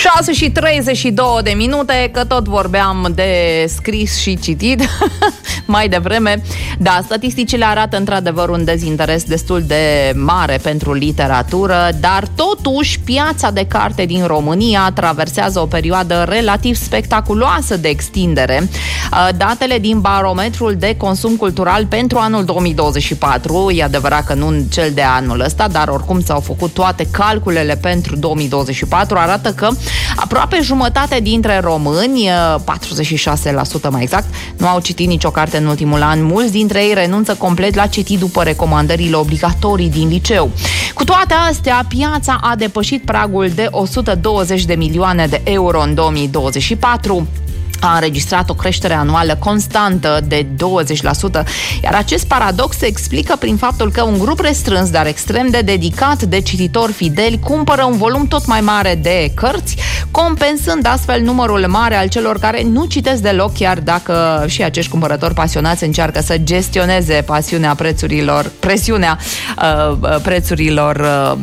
6:32, că tot vorbeam de scris și citit mai devreme. Da, statisticile arată într-adevăr un dezinteres destul de mare pentru literatură, dar totuși piața de carte din România traversează o perioadă relativ spectaculoasă de extindere. Datele din barometrul de consum cultural pentru anul 2024, e adevărat că nu cel de anul ăsta, dar oricum s-au făcut toate calculele pentru 2024, arată că aproape jumătate dintre români, 46% mai exact, nu au citit nicio carte în ultimul an. Mulți dintre ei renunță complet la citit după recomandările obligatorii din liceu. Cu toate astea, piața a depășit pragul de 120 de milioane de euro în 2024. A înregistrat o creștere anuală constantă de 20%, iar acest paradox se explică prin faptul că un grup restrâns, dar extrem de dedicat de cititori fideli, cumpără un volum tot mai mare de cărți, compensând astfel numărul mare al celor care nu citesc deloc, chiar dacă și acești cumpărători pasionați încearcă să gestioneze presiunea prețurilor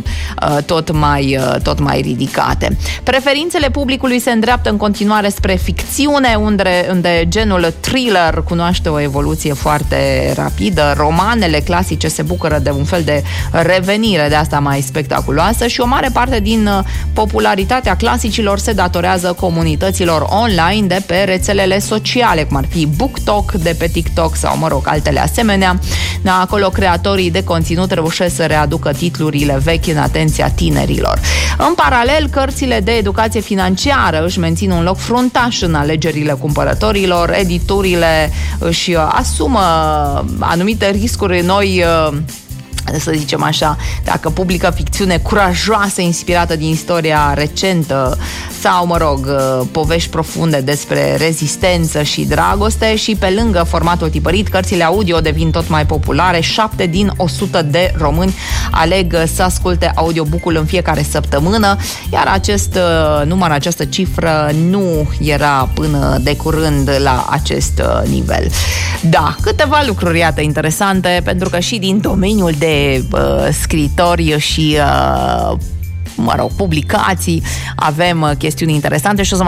tot mai ridicate. Preferințele publicului se îndreaptă în continuare spre ficțiune, unde genul thriller cunoaște o evoluție foarte rapidă. Romanele clasice se bucură de un fel de revenire de asta mai spectaculoasă și o mare parte din popularitatea clasicilor se datorează comunităților online de pe rețelele sociale, cum ar fi BookTok de pe TikTok sau, altele asemenea. Acolo creatorii de conținut reușesc să readucă titlurile vechi în atenția tinerilor. În paralel, cărțile de educație financiară își mențin un loc fruntaș în alegerile cumpărătorilor, editurile își asumă anumite riscuri noi, să zicem așa, dacă publică ficțiune curajoasă inspirată din istoria recentă sau, povești profunde despre rezistență și dragoste. Și pe lângă formatul tipărit, cărțile audio devin tot mai populare. 7 din 100 de români aleg să asculte audiobook-ul în fiecare săptămână, iar acest număr, această cifră nu era până de curând la acest nivel. Da, câteva lucruri, iată, interesante, pentru că și din domeniul de scritori și publicații avem chestiuni interesante și o să